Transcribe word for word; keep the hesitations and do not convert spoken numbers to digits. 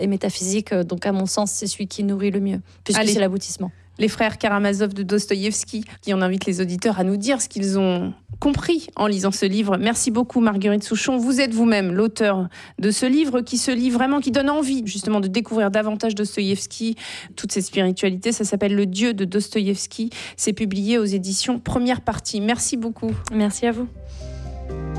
et métaphysique. Donc à mon sens, c'est celui qui nourrit le mieux, puisque Allez. c'est l'aboutissement. Les frères Karamazov de Dostoïevski, qui on invite les auditeurs à nous dire ce qu'ils ont compris en lisant ce livre. Merci beaucoup Marguerite Souchon. Vous êtes vous-même l'auteur de ce livre qui se lit vraiment, qui donne envie justement de découvrir davantage Dostoïevski, toute cette spiritualité. Ça s'appelle Le Dieu de Dostoïevski. C'est publié aux éditions Première Partie. Merci beaucoup. Merci à vous.